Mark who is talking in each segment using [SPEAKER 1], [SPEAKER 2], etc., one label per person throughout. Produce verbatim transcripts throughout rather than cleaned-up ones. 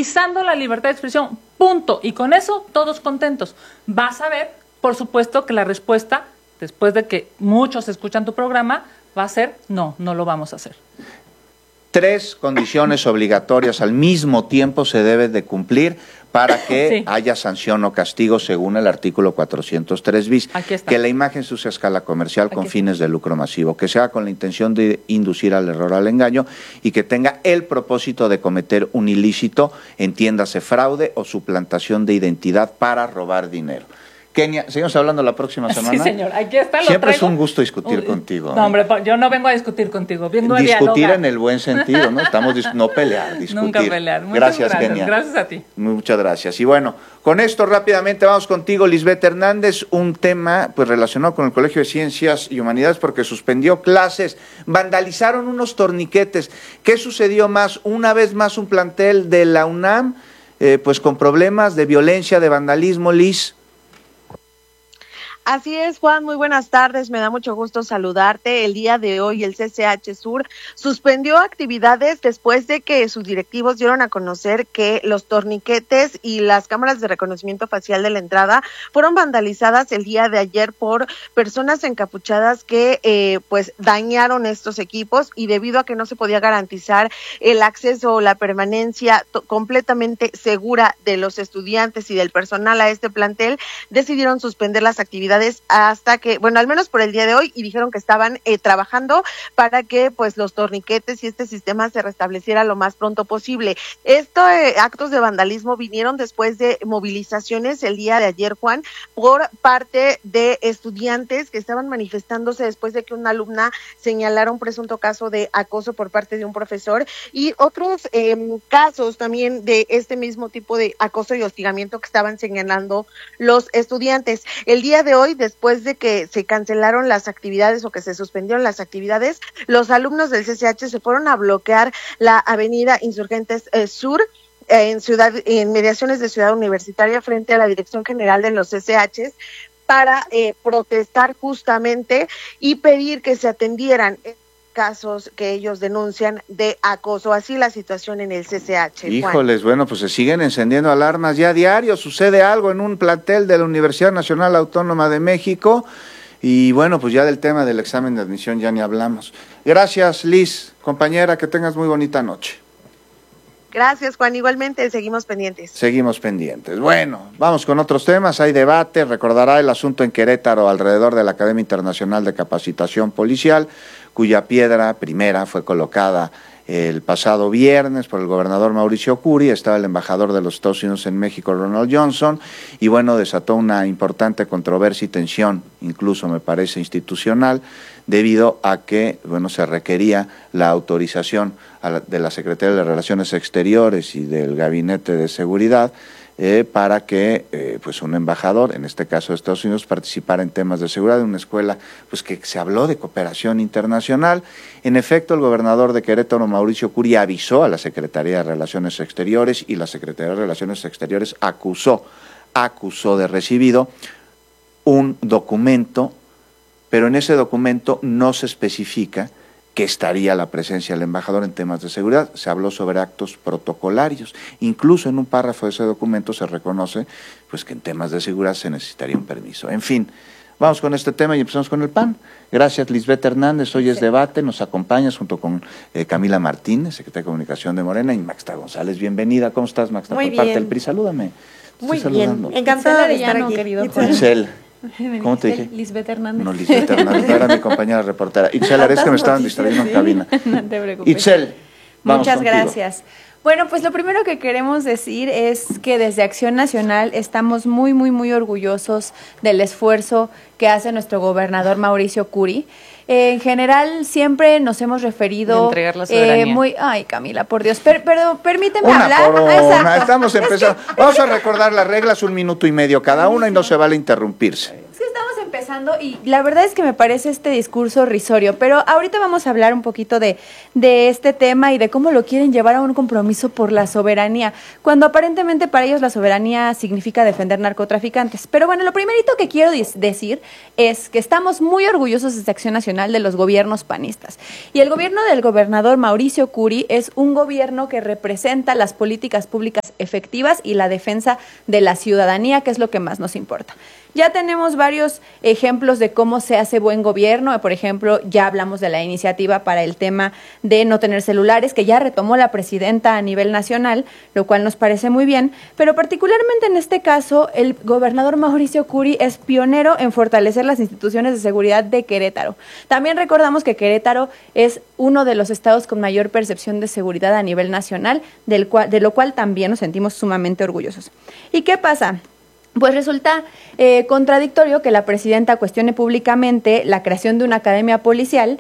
[SPEAKER 1] utilizando la libertad de expresión, punto. Y con eso todos contentos. Vas a ver, por supuesto, que la respuesta, después de que muchos escuchan tu programa, va a ser no, no lo vamos a hacer.
[SPEAKER 2] Tres condiciones obligatorias al mismo tiempo se deben de cumplir para que sí. haya sanción o castigo según el artículo cuatrocientos tres bis.
[SPEAKER 1] Aquí está.
[SPEAKER 2] Que la imagen se use a escala comercial
[SPEAKER 1] Aquí
[SPEAKER 2] con
[SPEAKER 1] está.
[SPEAKER 2] fines de lucro masivo, que sea con la intención de inducir al error, al engaño, y que tenga el propósito de cometer un ilícito, entiéndase fraude o suplantación de identidad para robar dinero. Kenia, seguimos hablando la próxima semana.
[SPEAKER 1] Sí, señor, aquí está. Lo
[SPEAKER 2] Siempre
[SPEAKER 1] traigo.
[SPEAKER 2] Es un gusto discutir
[SPEAKER 1] uh,
[SPEAKER 2] contigo.
[SPEAKER 1] No, hombre, yo no vengo a discutir contigo, vengo
[SPEAKER 2] discutir
[SPEAKER 1] a dialogar.
[SPEAKER 2] Discutir en el buen sentido, ¿no? Estamos dis no pelear, discutir.
[SPEAKER 1] Nunca pelear. Muchas
[SPEAKER 2] gracias,
[SPEAKER 1] gracias,
[SPEAKER 2] Kenia.
[SPEAKER 1] Gracias a ti.
[SPEAKER 2] Muchas gracias. Y bueno, con esto rápidamente vamos contigo, Lisbeth Hernández, un tema pues relacionado con el Colegio de Ciencias y Humanidades porque suspendió clases, vandalizaron unos torniquetes. ¿Qué sucedió más? Una vez más un plantel de la UNAM, eh, pues con problemas de violencia, de vandalismo, Liz.
[SPEAKER 3] Así es, Juan, muy buenas tardes, me da mucho gusto saludarte. El día de hoy el C C H Sur suspendió actividades después de que sus directivos dieron a conocer que los torniquetes y las cámaras de reconocimiento facial de la entrada fueron vandalizadas el día de ayer por personas encapuchadas que eh, pues dañaron estos equipos, y debido a que no se podía garantizar el acceso o la permanencia completamente segura de los estudiantes y del personal a este plantel, decidieron suspender las actividades hasta que, bueno, al menos por el día de hoy, y dijeron que estaban eh, trabajando para que pues los torniquetes y este sistema se restableciera lo más pronto posible. Estos eh, actos de vandalismo vinieron después de movilizaciones el día de ayer, Juan, por parte de estudiantes que estaban manifestándose después de que una alumna señalara un presunto caso de acoso por parte de un profesor, y otros eh, casos también de este mismo tipo de acoso y hostigamiento que estaban señalando los estudiantes. El día de hoy Hoy, después de que se cancelaron las actividades o que se suspendieron las actividades, los alumnos del C C H se fueron a bloquear la avenida Insurgentes eh, Sur eh, en ciudad, en mediaciones de Ciudad Universitaria frente a la Dirección General de los C C Hs para eh, protestar justamente y pedir que se atendieran casos que ellos denuncian de acoso. Así la situación en el C C H.
[SPEAKER 2] Híjoles, Juan. Bueno, pues se siguen encendiendo alarmas ya diario, sucede algo en un plantel de la Universidad Nacional Autónoma de México, y bueno, pues ya del tema del examen de admisión ya ni hablamos. Gracias, Liz, compañera, que tengas muy bonita noche.
[SPEAKER 3] Gracias, Juan, igualmente seguimos pendientes.
[SPEAKER 2] Seguimos pendientes. Bueno, vamos con otros temas, hay debate, recordará el asunto en Querétaro alrededor de la Academia Internacional de Capacitación Policial, cuya piedra primera fue colocada el pasado viernes por el gobernador Mauricio Curi. Estaba el embajador de los Estados Unidos en México, Ronald Johnson, y bueno, desató una importante controversia y tensión, incluso me parece institucional, debido a que, bueno, se requería la autorización a la, de la Secretaría de Relaciones Exteriores y del Gabinete de Seguridad, Eh, para que eh, pues un embajador, en este caso de Estados Unidos, participara en temas de seguridad de una escuela pues que se habló de cooperación internacional. En efecto, el gobernador de Querétaro, Mauricio Curi, avisó a la Secretaría de Relaciones Exteriores, y la Secretaría de Relaciones Exteriores acusó, acusó de recibido un documento, pero en ese documento no se especifica que estaría la presencia del embajador en temas de seguridad. Se habló sobre actos protocolarios. Incluso en un párrafo de ese documento se reconoce pues que en temas de seguridad se necesitaría un permiso. En fin, vamos con este tema y empezamos con el P A N. Gracias, Lisbeth Hernández. Hoy es sí. debate, nos acompañas junto con eh, Camila Martínez, secretaria de Comunicación de Morena, y Maxta González. Bienvenida. ¿Cómo estás, Maxta?
[SPEAKER 4] Muy
[SPEAKER 2] Por
[SPEAKER 4] bien.
[SPEAKER 2] parte del P R I, salúdame.
[SPEAKER 4] Muy bien. Encantada de estar aquí.
[SPEAKER 1] Querido
[SPEAKER 2] Itzel. ¿Cómo te dije?
[SPEAKER 1] Lisbeth Hernández.
[SPEAKER 2] No, Lisbeth Hernández, era mi compañera reportera. Itzel, es que me estaban distrayendo en cabina.
[SPEAKER 1] No te preocupes.
[SPEAKER 2] Itzel, vamos
[SPEAKER 4] Muchas
[SPEAKER 2] contigo.
[SPEAKER 4] gracias. Bueno, pues lo primero que queremos decir es que desde Acción Nacional estamos muy, muy, muy orgullosos del esfuerzo que hace nuestro gobernador Mauricio Curi. Eh, en general siempre nos hemos referido
[SPEAKER 1] de entregar la soberanía.
[SPEAKER 4] Eh, muy, ay, Camila, por Dios, per, pero permíteme
[SPEAKER 2] una
[SPEAKER 4] hablar.
[SPEAKER 2] Por una.
[SPEAKER 4] Exacto.
[SPEAKER 2] Estamos empezando. Es que, Vamos a recordar las reglas, un minuto y medio cada una, y no se vale interrumpirse.
[SPEAKER 4] Es que estamos empezando regresando y la verdad es que me parece este discurso risorio, pero ahorita vamos a hablar un poquito de, de este tema y de cómo lo quieren llevar a un compromiso por la soberanía, cuando aparentemente para ellos la soberanía significa defender narcotraficantes. Pero bueno, lo primerito que quiero decir es que estamos muy orgullosos desde Acción Nacional de los gobiernos panistas. Y el gobierno del gobernador Mauricio Curi es un gobierno que representa las políticas públicas efectivas y la defensa de la ciudadanía, que es lo que más nos importa. Ya tenemos varios ejemplos de cómo se hace buen gobierno. Por ejemplo, ya hablamos de la iniciativa para el tema de no tener celulares, que ya retomó la presidenta a nivel nacional, lo cual nos parece muy bien. Pero particularmente en este caso, el gobernador Mauricio Curi es pionero en fortalecer las instituciones de seguridad de Querétaro. También recordamos que Querétaro es uno de los estados con mayor percepción de seguridad a nivel nacional, del cual, de lo cual también nos sentimos sumamente orgullosos. ¿Y qué pasa? Pues resulta eh, contradictorio que la presidenta cuestione públicamente la creación de una academia policial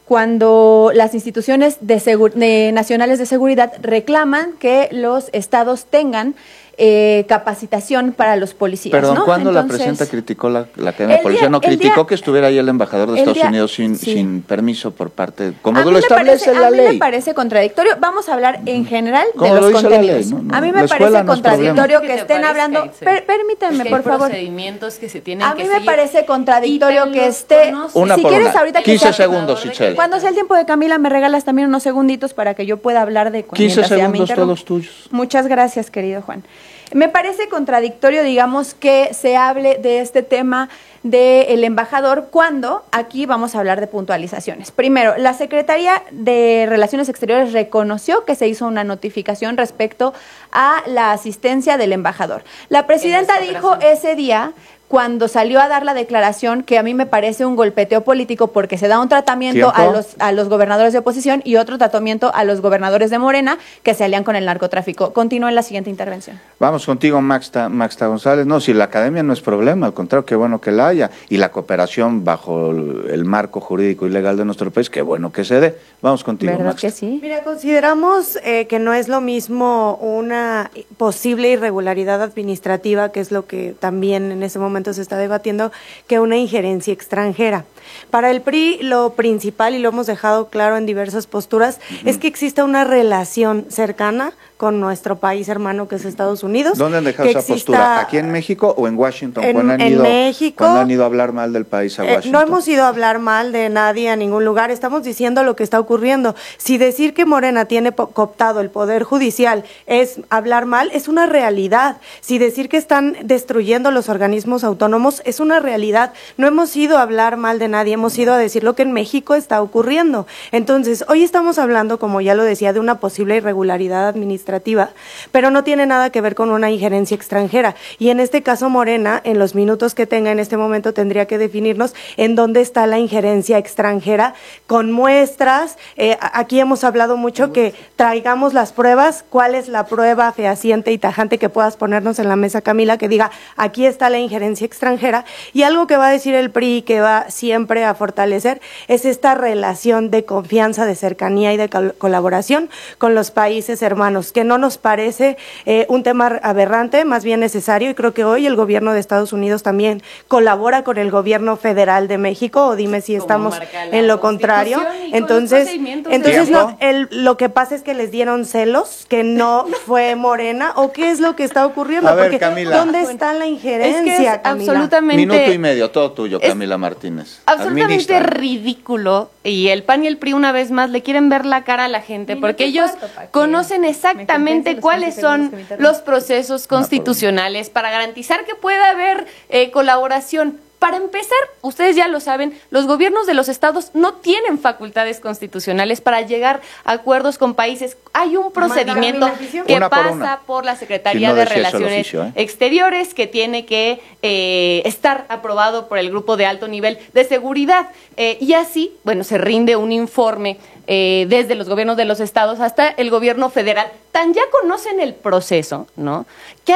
[SPEAKER 4] cuando las instituciones de segur- de nacionales de seguridad reclaman que los estados tengan eh, capacitación para los policías.
[SPEAKER 2] Perdón,
[SPEAKER 4] ¿no?
[SPEAKER 2] ¿cuándo
[SPEAKER 4] Entonces,
[SPEAKER 2] la presidenta criticó la, la Academia de
[SPEAKER 4] el
[SPEAKER 2] Policía?
[SPEAKER 4] día-
[SPEAKER 2] No,
[SPEAKER 4] el
[SPEAKER 2] criticó
[SPEAKER 4] día-
[SPEAKER 2] que estuviera ahí el embajador de
[SPEAKER 4] el
[SPEAKER 2] Estados
[SPEAKER 4] día-
[SPEAKER 2] Unidos sin,
[SPEAKER 4] sí.
[SPEAKER 2] sin permiso por parte, como
[SPEAKER 4] A
[SPEAKER 2] lo
[SPEAKER 4] mí me
[SPEAKER 2] establece
[SPEAKER 4] parece-
[SPEAKER 2] la
[SPEAKER 4] a mí
[SPEAKER 2] ley.
[SPEAKER 4] me parece contradictorio. Vamos a hablar en general de
[SPEAKER 2] ¿Cómo lo
[SPEAKER 4] los
[SPEAKER 2] dice la ley?
[SPEAKER 4] contenidos.
[SPEAKER 2] No, no,
[SPEAKER 4] a mí
[SPEAKER 2] la
[SPEAKER 4] me
[SPEAKER 2] escuela
[SPEAKER 4] parece
[SPEAKER 2] no es
[SPEAKER 4] contradictorio
[SPEAKER 5] problema.
[SPEAKER 4] que
[SPEAKER 5] ¿Qué te
[SPEAKER 4] estén
[SPEAKER 5] parezca,
[SPEAKER 4] hablando.
[SPEAKER 5] Itzel?
[SPEAKER 4] Per- permítanme,
[SPEAKER 5] Es que
[SPEAKER 4] por
[SPEAKER 5] hay
[SPEAKER 4] favor.
[SPEAKER 5] procedimientos que se tienen
[SPEAKER 4] A
[SPEAKER 5] que
[SPEAKER 4] mí me
[SPEAKER 5] seguir.
[SPEAKER 4] parece contradictorio
[SPEAKER 5] Y
[SPEAKER 4] que
[SPEAKER 5] te
[SPEAKER 4] esté.
[SPEAKER 5] los
[SPEAKER 2] Una
[SPEAKER 4] si
[SPEAKER 2] por
[SPEAKER 4] quieres
[SPEAKER 2] una.
[SPEAKER 4] ahorita que
[SPEAKER 2] quince
[SPEAKER 4] sea-
[SPEAKER 2] segundos, Itzel.
[SPEAKER 4] Cuando sea el tiempo de Camila, me regalas también unos segunditos para que yo pueda hablar de
[SPEAKER 2] quince
[SPEAKER 4] mientras ella me
[SPEAKER 2] segundos
[SPEAKER 4] interrumpe.
[SPEAKER 2] todos tuyos.
[SPEAKER 4] Muchas gracias, querido Juan. Me parece contradictorio, digamos, que se hable de este tema del embajador cuando aquí vamos a hablar de puntualizaciones. Primero, la Secretaría de Relaciones Exteriores reconoció que se hizo una notificación respecto a la asistencia del embajador. La presidenta dijo ese día, cuando salió a dar la declaración, que a mí me parece un golpeteo político porque se da un tratamiento a
[SPEAKER 2] ¿Tiempo?
[SPEAKER 4] los, a los gobernadores de oposición y otro tratamiento a los gobernadores de Morena que se alían con el narcotráfico. Continúa en la siguiente intervención.
[SPEAKER 2] Vamos contigo, Maxta, Maxta González. No, si la academia no es problema, al contrario, qué bueno que la haya. Y la cooperación bajo el, el marco jurídico y legal de nuestro país, qué bueno que se dé. Vamos contigo,
[SPEAKER 4] ¿Verdad
[SPEAKER 2] Maxta.
[SPEAKER 4] que sí?
[SPEAKER 6] Mira, consideramos eh, que no es lo mismo una posible irregularidad administrativa, que es lo que también en ese momento se está debatiendo, que una injerencia extranjera. Para el P R I, lo principal, y lo hemos dejado claro en diversas posturas, uh-huh. es que exista una relación cercana con nuestro país hermano, que es Estados Unidos.
[SPEAKER 2] ¿Dónde han dejado esa
[SPEAKER 6] exista,
[SPEAKER 2] postura? ¿Aquí en México o en Washington?
[SPEAKER 6] En,
[SPEAKER 2] ¿Cuándo han
[SPEAKER 6] en
[SPEAKER 2] ido,
[SPEAKER 6] México.
[SPEAKER 2] ¿Cuándo han ido a hablar mal del país a Washington?
[SPEAKER 6] Eh, no hemos ido a hablar mal de nadie a ningún lugar, estamos diciendo lo que está ocurriendo. Si decir que Morena tiene cooptado el Poder Judicial es hablar mal, es una realidad. Si decir que están destruyendo los organismos autónomos es una realidad. No hemos ido a hablar mal de nadie, hemos ido a decir lo que en México está ocurriendo. Entonces, hoy estamos hablando, como ya lo decía, de una posible irregularidad administrativa, pero no tiene nada que ver con una injerencia extranjera. Y en este caso, Morena, en los minutos que tenga en este momento, tendría que definirnos en dónde está la injerencia extranjera, con muestras. Eh, aquí hemos hablado mucho que traigamos las pruebas. ¿Cuál es la prueba fehaciente y tajante que puedas ponernos en la mesa, Camila, que diga, aquí está la injerencia extranjera? Y algo que va a decir el P R I, que va siempre a fortalecer, es esta relación de confianza, de cercanía y de col- colaboración con los países hermanos, que no nos parece eh, un tema aberrante, más bien necesario, y creo que hoy el gobierno de Estados Unidos también colabora con el gobierno federal de México, o dime si estamos en lo contrario. Entonces, entonces no, el, lo que pasa es que les dieron celos, que no fue Morena, o qué es lo que está ocurriendo,
[SPEAKER 2] A ver,
[SPEAKER 6] porque
[SPEAKER 2] Camila.
[SPEAKER 6] ¿dónde está la injerencia,
[SPEAKER 5] Es que es
[SPEAKER 6] Camila?
[SPEAKER 5] absolutamente...
[SPEAKER 2] Minuto y medio, todo tuyo,
[SPEAKER 5] es
[SPEAKER 2] Camila Martínez.
[SPEAKER 5] absolutamente
[SPEAKER 2] Administra.
[SPEAKER 5] ridículo, y el P A N y el P R I una vez más le quieren ver la cara a la gente,
[SPEAKER 4] Minuto
[SPEAKER 5] porque
[SPEAKER 4] y
[SPEAKER 5] ellos
[SPEAKER 4] cuarto, pa' que
[SPEAKER 5] conocen
[SPEAKER 4] me
[SPEAKER 5] exactamente
[SPEAKER 4] compensen los
[SPEAKER 5] cuáles
[SPEAKER 4] quince
[SPEAKER 5] son
[SPEAKER 4] segundos que me interrumpen.
[SPEAKER 5] los procesos constitucionales para garantizar que pueda haber eh, colaboración. Para empezar, ustedes ya lo saben, los gobiernos de los estados no tienen facultades constitucionales para llegar a acuerdos con países. Hay un procedimiento que
[SPEAKER 2] Una por
[SPEAKER 5] pasa
[SPEAKER 2] una.
[SPEAKER 5] por la Secretaría
[SPEAKER 2] Si no
[SPEAKER 5] de
[SPEAKER 2] decía eso el
[SPEAKER 5] Relaciones
[SPEAKER 2] oficio, ¿eh?
[SPEAKER 5] Exteriores, que tiene que eh, estar aprobado por el grupo de alto nivel de seguridad. Eh, y así, bueno, se rinde un informe eh, desde los gobiernos de los estados hasta el gobierno federal. Tan ya conocen el proceso, ¿no?, que hay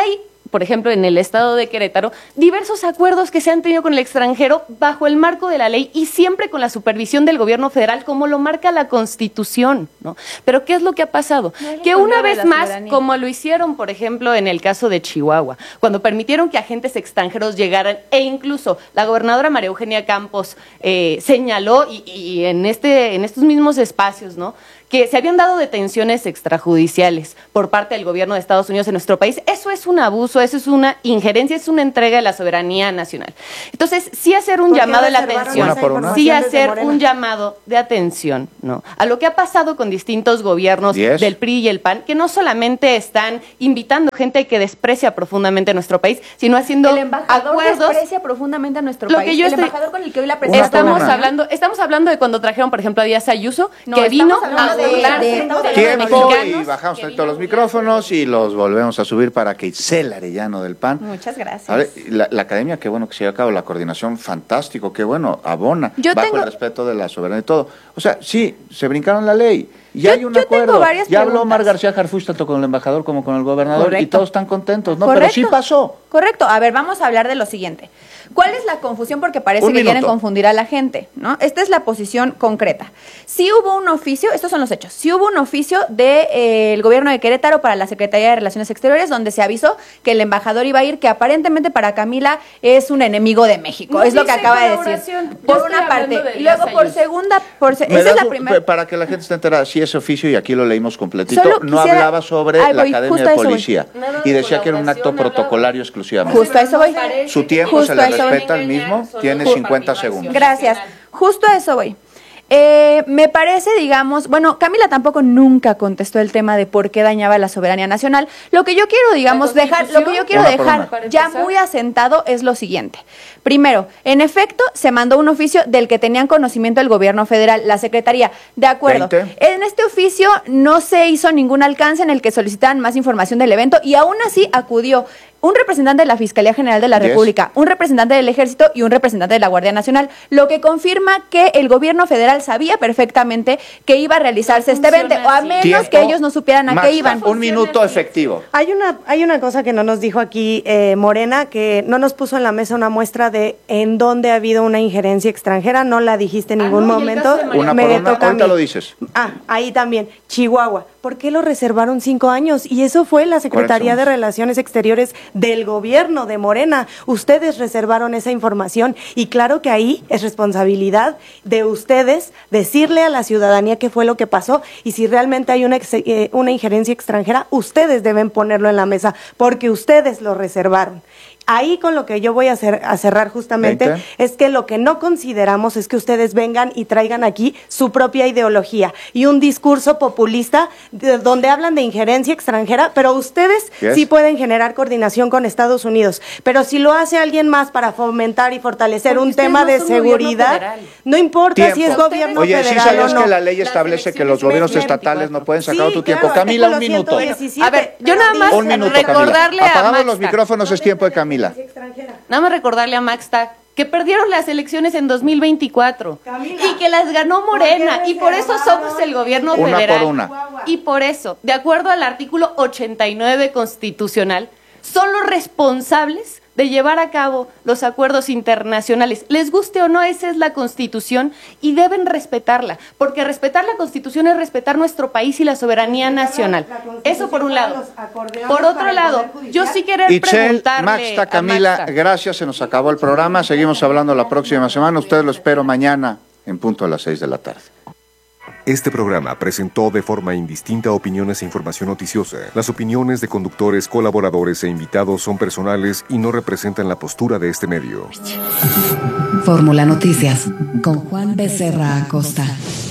[SPEAKER 5] por ejemplo, en el estado de Querétaro, diversos acuerdos que se han tenido con el extranjero bajo el marco de la ley y siempre con la supervisión del gobierno federal, como lo marca la Constitución, ¿no? Pero ¿qué es lo que ha pasado? No que una vez más, soberanía. Como lo hicieron, por ejemplo, en el caso de Chihuahua, cuando permitieron que agentes extranjeros llegaran, e incluso la gobernadora María Eugenia Campos eh, señaló, y, y en, este, en estos mismos espacios, ¿no?, que se habían dado detenciones extrajudiciales por parte del gobierno de Estados Unidos en nuestro país. Eso es un abuso, eso es una injerencia, es una entrega de la soberanía nacional. Entonces, sí hacer un llamado de atención, sí hacer un llamado de atención, ¿no?, a lo que ha pasado con distintos gobiernos yes. del P R I y el P A N, que no solamente están invitando gente que desprecia profundamente a nuestro país, sino haciendo
[SPEAKER 4] el embajador
[SPEAKER 5] acuerdos.
[SPEAKER 4] desprecia profundamente a nuestro
[SPEAKER 5] lo
[SPEAKER 4] país.
[SPEAKER 5] Que yo
[SPEAKER 4] el
[SPEAKER 5] estoy,
[SPEAKER 4] embajador con el que hoy la presidenta
[SPEAKER 5] estamos hablando, estamos hablando de cuando trajeron, por ejemplo, a Díaz Ayuso,
[SPEAKER 4] no,
[SPEAKER 5] que vino a
[SPEAKER 4] de, de, de
[SPEAKER 2] tiempo y bajamos todos los micrófonos y los volvemos a subir para que Itzel Arellano del P A N.
[SPEAKER 4] Muchas gracias.
[SPEAKER 2] A ver, la, la academia, qué bueno que se lleva a cabo la coordinación, fantástico, qué bueno, abona,
[SPEAKER 4] yo
[SPEAKER 2] bajo
[SPEAKER 4] tengo...
[SPEAKER 2] el respeto de la soberanía y todo. O sea, sí, se brincaron la ley. Y
[SPEAKER 4] yo,
[SPEAKER 2] hay un
[SPEAKER 4] yo
[SPEAKER 2] acuerdo.
[SPEAKER 4] Tengo varias
[SPEAKER 2] ya
[SPEAKER 4] preguntas.
[SPEAKER 2] habló Omar García Harfuch tanto con el embajador como con el gobernador. Correcto. Y todos están contentos, ¿no?
[SPEAKER 4] Correcto.
[SPEAKER 2] Pero sí pasó.
[SPEAKER 4] Correcto. A ver, vamos a hablar de lo siguiente. ¿Cuál es la confusión? Porque parece
[SPEAKER 2] un
[SPEAKER 4] que
[SPEAKER 2] minuto.
[SPEAKER 4] quieren confundir a la gente, ¿no? Esta es la posición concreta. Sí hubo un oficio, estos son los hechos, sí hubo un oficio del de, eh, gobierno de Querétaro para la Secretaría de Relaciones Exteriores donde se avisó que el embajador iba a ir, que aparentemente para Camila es un enemigo de México,
[SPEAKER 5] no
[SPEAKER 4] es lo que acaba de decir. Por una parte. Y luego por segunda, por se esa es la primera.
[SPEAKER 2] Para que la gente esté enterada, sí ese oficio, y aquí lo leímos completito,
[SPEAKER 4] Solo
[SPEAKER 2] no
[SPEAKER 4] quisiera,
[SPEAKER 2] hablaba sobre
[SPEAKER 4] ay, voy,
[SPEAKER 2] la Academia de Policía
[SPEAKER 5] y
[SPEAKER 2] decía que era un acto protocolario exclusivamente.
[SPEAKER 4] Justo a eso voy.
[SPEAKER 2] Su tiempo
[SPEAKER 4] Justo
[SPEAKER 2] se le respeta al mismo, tiene cincuenta segundos.
[SPEAKER 4] Gracias. Justo a eso voy. Eh, me parece, digamos, bueno, Camila tampoco nunca contestó el tema de por qué dañaba la soberanía nacional. Lo que yo quiero, digamos, dejar, lo que yo quiero
[SPEAKER 2] una
[SPEAKER 4] dejar
[SPEAKER 2] una.
[SPEAKER 4] ya muy asentado es lo siguiente. Primero, en efecto, se mandó un oficio del que tenían conocimiento el gobierno federal, la Secretaría. De acuerdo.
[SPEAKER 2] veinte.
[SPEAKER 4] En este oficio no se hizo ningún alcance en el que solicitaran más información del evento y aún así acudió un representante de la Fiscalía General de la
[SPEAKER 2] Yes.
[SPEAKER 4] República, un representante del Ejército y un representante de la Guardia Nacional, lo que confirma que el gobierno federal sabía perfectamente que iba a realizarse
[SPEAKER 5] No
[SPEAKER 4] este evento, o a
[SPEAKER 5] así.
[SPEAKER 4] menos
[SPEAKER 2] Tiempo.
[SPEAKER 4] que ellos no supieran a
[SPEAKER 2] Max,
[SPEAKER 4] qué iban.
[SPEAKER 2] Un minuto efectivo.
[SPEAKER 6] Hay una, hay una cosa que no nos dijo aquí eh, Morena, que no nos puso en la mesa una muestra de en dónde ha habido una injerencia extranjera, no la dijiste en
[SPEAKER 5] Ah,
[SPEAKER 6] ningún
[SPEAKER 5] no, y el
[SPEAKER 6] momento.
[SPEAKER 5] caso de María-
[SPEAKER 2] Una
[SPEAKER 6] Me
[SPEAKER 2] por una,
[SPEAKER 6] toca a
[SPEAKER 2] ahorita
[SPEAKER 6] mí.
[SPEAKER 2] lo dices.
[SPEAKER 6] Ah, ahí también, Chihuahua. ¿Por qué lo reservaron cinco años? Y eso fue la Secretaría de Relaciones Exteriores del gobierno de Morena. Ustedes reservaron esa información y claro que ahí es responsabilidad de ustedes decirle a la ciudadanía qué fue lo que pasó y si realmente hay una, ex- eh, una injerencia extranjera, ustedes deben ponerlo en la mesa porque ustedes lo reservaron. Ahí con lo que yo voy a, hacer, a cerrar justamente
[SPEAKER 2] veinte.
[SPEAKER 6] es que lo que no consideramos es que ustedes vengan y traigan aquí su propia ideología y un discurso populista de, donde hablan de injerencia extranjera, pero ustedes
[SPEAKER 2] Yes.
[SPEAKER 6] sí pueden generar coordinación con Estados Unidos. Pero si lo hace alguien más para fomentar y fortalecer
[SPEAKER 5] Porque
[SPEAKER 6] un
[SPEAKER 5] ustedes
[SPEAKER 6] tema
[SPEAKER 5] no
[SPEAKER 6] de
[SPEAKER 5] son gobierno
[SPEAKER 6] seguridad,
[SPEAKER 5] federal.
[SPEAKER 6] no importa
[SPEAKER 2] Tiempo.
[SPEAKER 6] si es gobierno
[SPEAKER 2] Oye, sí
[SPEAKER 6] federal
[SPEAKER 2] sabías
[SPEAKER 6] o no.
[SPEAKER 2] que la ley
[SPEAKER 5] Las
[SPEAKER 2] establece que los
[SPEAKER 5] elecciones
[SPEAKER 2] gobiernos
[SPEAKER 5] veinte
[SPEAKER 2] estatales
[SPEAKER 5] veinticuatro.
[SPEAKER 2] no pueden sacar
[SPEAKER 6] Sí,
[SPEAKER 2] tu
[SPEAKER 6] claro,
[SPEAKER 2] tiempo. Camila, un
[SPEAKER 6] artículo
[SPEAKER 2] minuto.
[SPEAKER 6] ciento diecisiete,
[SPEAKER 5] A ver, yo
[SPEAKER 6] pero
[SPEAKER 5] nada más
[SPEAKER 2] Un minuto,
[SPEAKER 5] recordarle
[SPEAKER 2] Camila.
[SPEAKER 5] a
[SPEAKER 2] Apagamos los
[SPEAKER 5] Maxta.
[SPEAKER 2] micrófonos, es tiempo de Camila.
[SPEAKER 5] Nada más recordarle a Maxta que perdieron las elecciones en dos mil veinticuatro
[SPEAKER 6] Camila,
[SPEAKER 5] y que las ganó Morena
[SPEAKER 6] ¿por qué
[SPEAKER 5] y por eso
[SPEAKER 6] reservaron
[SPEAKER 5] somos el gobierno
[SPEAKER 2] Una
[SPEAKER 5] federal.
[SPEAKER 2] por una.
[SPEAKER 5] Y por eso, de acuerdo al artículo ochenta y nueve constitucional, son los responsables de llevar a cabo los acuerdos internacionales. Les guste o no, esa es la Constitución y deben respetarla, porque respetar la Constitución es respetar nuestro país y la soberanía nacional. Eso por un lado. Por otro lado, yo sí querer
[SPEAKER 2] Itzel,
[SPEAKER 5] preguntarle
[SPEAKER 2] Maxta,
[SPEAKER 5] a
[SPEAKER 2] Camila,
[SPEAKER 5] Maxta.
[SPEAKER 2] gracias, se nos acabó el programa. Seguimos hablando la próxima semana. Ustedes lo espero mañana en punto a las seis de la tarde.
[SPEAKER 7] Este programa presentó de forma indistinta opiniones e información noticiosa. Las opiniones de conductores, colaboradores e invitados son personales y no representan la postura de este medio.
[SPEAKER 8] Fórmula Noticias con Juan Becerra Acosta.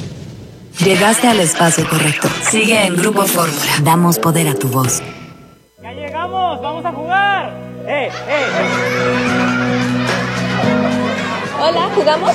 [SPEAKER 8] Llegaste al espacio correcto. Sigue en Grupo Fórmula. Damos poder a tu voz.
[SPEAKER 9] ¡Ya llegamos! ¡Vamos a jugar! ¡Eh, eh!
[SPEAKER 10] Hola, ¿jugamos?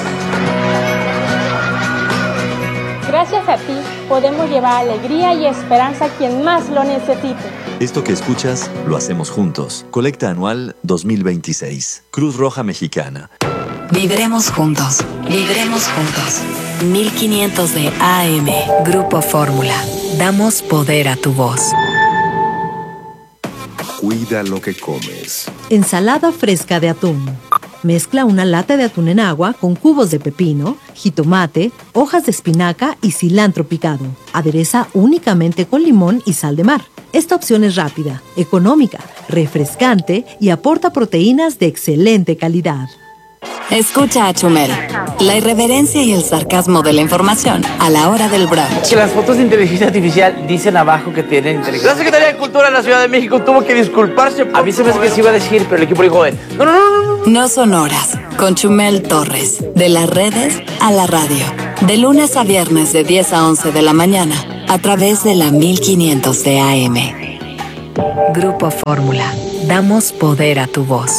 [SPEAKER 10] Gracias a ti podemos llevar alegría y esperanza a quien más lo necesite.
[SPEAKER 11] Esto que escuchas lo hacemos juntos. Colecta anual dos mil veintiséis. Cruz Roja Mexicana.
[SPEAKER 8] Vibremos juntos. Vibremos juntos. mil quinientos de A M. Grupo Fórmula. Damos poder a tu voz.
[SPEAKER 7] Cuida lo que comes.
[SPEAKER 12] Ensalada fresca de atún. Mezcla una lata de atún en agua con cubos de pepino, jitomate, hojas de espinaca y cilantro picado. Adereza únicamente con limón y sal de mar. Esta opción es rápida, económica, refrescante y aporta proteínas de excelente calidad.
[SPEAKER 8] Escucha a Chumel, la irreverencia y el sarcasmo de la información a la hora del brunch.
[SPEAKER 13] Que las fotos de inteligencia artificial dicen abajo que tienen inteligencia. La Secretaría de Cultura de la Ciudad de México tuvo que disculparse. Por a mí se me hace que se iba a decir, pero el equipo dijo, no, no, no, no, no.
[SPEAKER 8] No son horas, con Chumel Torres, de las redes a la radio. De lunes a viernes de diez a once de la mañana, a través de la mil quinientos de A M.
[SPEAKER 14] Grupo Fórmula. Damos poder a tu voz.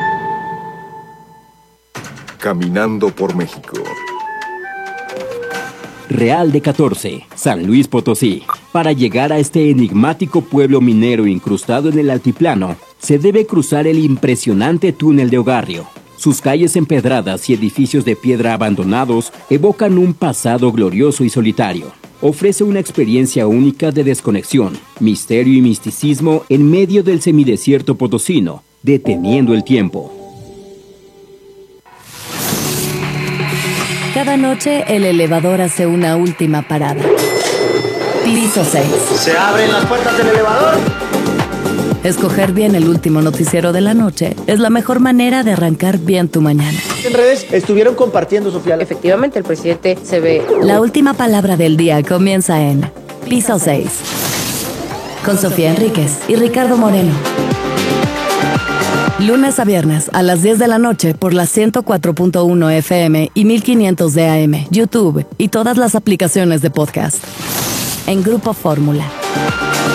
[SPEAKER 7] Caminando por México.
[SPEAKER 15] Real de catorce, San Luis Potosí. Para llegar a este enigmático pueblo minero incrustado en el altiplano, se debe cruzar el impresionante túnel de Ogarrio. Sus calles empedradas y edificios de piedra abandonados evocan un pasado glorioso y solitario. Ofrece una experiencia única de desconexión, misterio y misticismo en medio del semidesierto potosino, deteniendo el tiempo.
[SPEAKER 8] Cada noche el elevador hace una última parada. Piso seis.
[SPEAKER 16] ¿Se abren las puertas del elevador?
[SPEAKER 8] Escoger bien el último noticiero de la noche es la mejor manera de arrancar bien tu mañana.
[SPEAKER 16] En redes estuvieron compartiendo, Sofía.
[SPEAKER 5] Efectivamente, el presidente se ve...
[SPEAKER 8] La última palabra del día comienza en Piso seis. Con Sofía Enríquez y Ricardo Moreno. Lunes a viernes a las diez de la noche por la ciento cuatro punto uno F M y mil quinientos de A M, YouTube y todas las aplicaciones de podcast. En Grupo Fórmula.